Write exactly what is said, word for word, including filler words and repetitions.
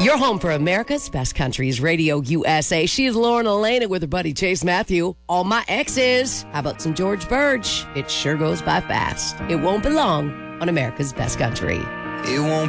Your home for America's Best Countries, Radio U S A. She is Lauren Elena with her buddy Chase Matthew. All my exes. How about some George Birch? It sure goes by fast. It won't be long on America's Best Country. It won't